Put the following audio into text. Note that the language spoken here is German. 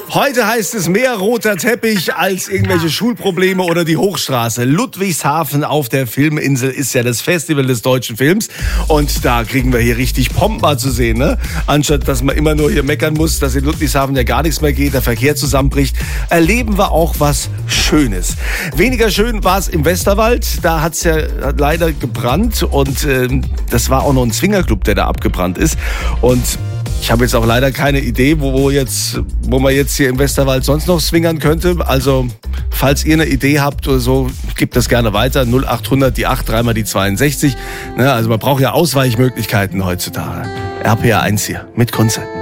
Heute heißt es mehr roter Teppich als irgendwelche Schulprobleme oder die Hochstraße. Ludwigshafen auf der Filminsel ist ja das Festival des deutschen Films. Und da kriegen wir hier richtig Pompa zu sehen, ne? Anstatt, dass man immer nur hier meckern muss, dass in Ludwigshafen ja gar nichts mehr geht, der Verkehr zusammenbricht, erleben wir auch was Schönes. Weniger schön war es im Westerwald. Da hat's ja leider gebrannt und das war auch noch ein Swingerclub, der da abgebrannt ist. Und ich habe jetzt auch leider keine Idee, wo man jetzt hier im Westerwald sonst noch swingern könnte. Also, falls ihr eine Idee habt oder so, gebt das gerne weiter. 0800 die 8, dreimal die 62. Also man braucht ja Ausweichmöglichkeiten heutzutage. RPR 1 hier mit Kunze.